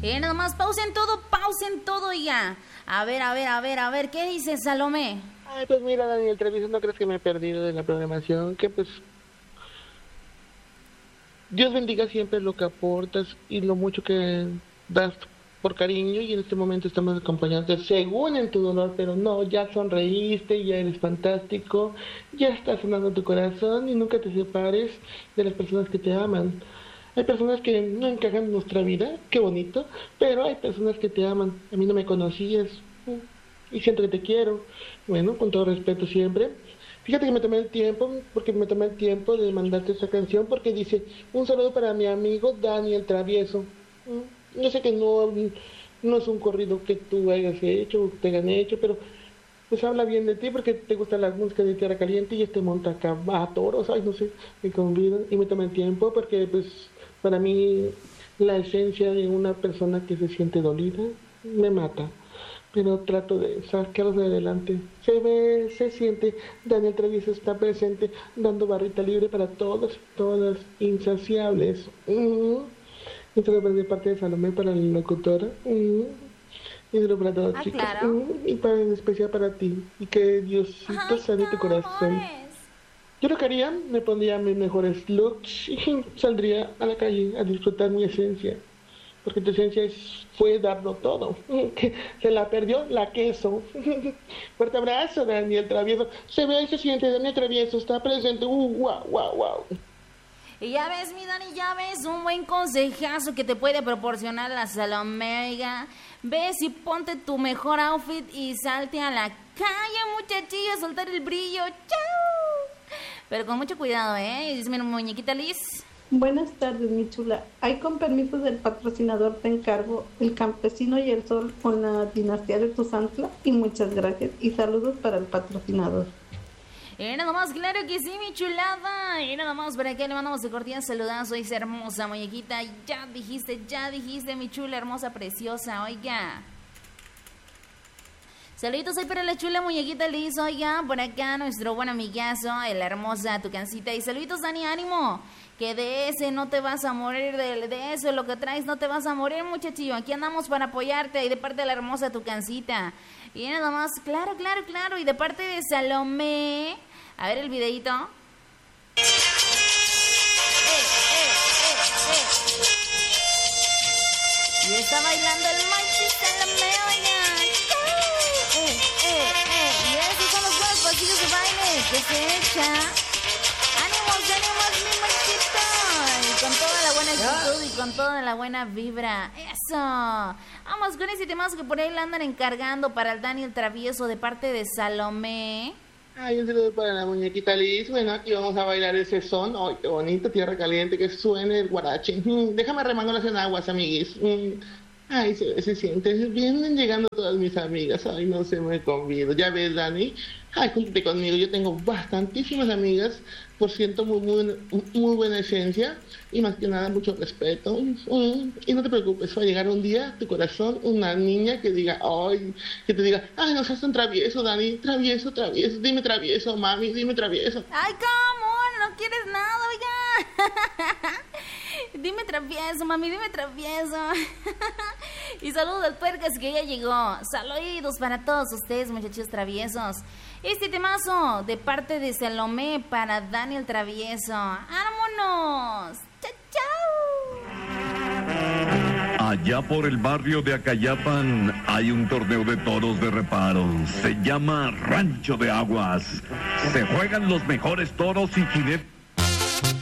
Nada más pausen todo ya. A ver, ¿qué dice Salomé? Ay, pues mira, Daniel Travieso, no crees que me he perdido de la programación, que pues Dios bendiga siempre lo que aportas y lo mucho que das por cariño, y en este momento estamos acompañándote según en tu dolor, pero no, ya sonreíste, ya eres fantástico, ya está sonando tu corazón y nunca te separes de las personas que te aman. Hay personas que no encajan en nuestra vida, qué bonito, pero hay personas que te aman. A mí no me conocías y siento que te quiero. Bueno, con todo respeto siempre. Fíjate que me tomé el tiempo de mandarte esta canción porque dice: un saludo para mi amigo Daniel Travieso. Yo sé que no es un corrido que tú hayas hecho o te hayan hecho, pero pues habla bien de ti porque te gusta la música de Tierra Caliente y monta acá a toros, ay no sé, me convidan y me tomé el tiempo porque pues para mí la esencia de una persona que se siente dolida me mata, pero trato de sacarlos de adelante. Se ve, se siente, Daniel Travieso está presente, dando barrita libre para todos, todas insaciables. Y todo de parte de Salomé para la locutora. Y de lo para todas, chicas. Claro. Y para, en especial para ti. Y que Diosito sane tu corazón. Yo lo que haría, me pondría mis mejores looks y saldría a la calle a disfrutar mi esencia. Porque tu esencia fue darlo todo. Que se la perdió la queso. Fuerte abrazo, Daniel Travieso. Se ve y se siente, Daniel Travieso está presente. Wow. Y ya ves, mi Dani, ya ves, un buen consejazo que te puede proporcionar la Salomé. Ves y ponte tu mejor outfit y salte a la calle, muchachilla, a soltar el brillo. ¡Chao! Pero con mucho cuidado, ¿eh? Dice mi muñequita Liz. Buenas tardes, mi chula. Ahí con permiso del patrocinador te encargo El Campesino y el Sol con la dinastía de Tuzantla. Y muchas gracias. Y saludos para el patrocinador. Nada más, claro que sí, mi chulada. Y nada más, para que le mandamos de cordial saludazo. Esa hermosa muñequita. Ya dijiste, mi chula, hermosa, preciosa, oiga. Saluditos ahí para la chula muñequita Liz, oiga. Por acá nuestro buen amigazo, la hermosa Tucancita. Y saluditos, Dani, ánimo. Que de ese no te vas a morir, de eso lo que traes no te vas a morir, muchachillo. Aquí andamos para apoyarte y de parte de la hermosa Tucancita. Y nada más, claro. Y de parte de Salomé, a ver el videito. Y está bailando el Mighty Salomé, oigan. Y esos son los buenos pasillos de baile que se echa. ¡Ánimos, mi machito! Y con toda la buena actitud y con toda la buena vibra. ¡Eso! Vamos con ese temazo que por ahí le andan encargando para el Daniel Travieso de parte de Salomé. Ay, un saludo para la muñequita Liz. Bueno, aquí vamos a bailar ese son. Ay, qué bonito, Tierra Caliente, que suene el guarache. Déjame remándolas en aguas, amiguis. Ay, se siente. Vienen llegando todas mis amigas. Ay, no se me convido. Ya ves, Dani. Ay, júntate conmigo. Yo tengo bastantísimas amigas. Por cierto, muy buena esencia. Y más que nada, mucho respeto. Y no te preocupes. Va a llegar un día a tu corazón una niña que diga, ay, que te diga, ay, no seas tan travieso, Dani. Travieso. Dime travieso, mami. Dime travieso. Ay, ¿cómo? No quieres nada, oiga. Dime travieso, mami, dime travieso. Y saludos al puercas que ya llegó. Saludos para todos ustedes, muchachos traviesos. Este temazo de parte de Salomé para Daniel Travieso. ¡Vámonos! ¡Chao! Allá por el barrio de Acayapan hay un torneo de toros de reparo. Se llama Rancho de Aguas. Se juegan los mejores toros y jinetes.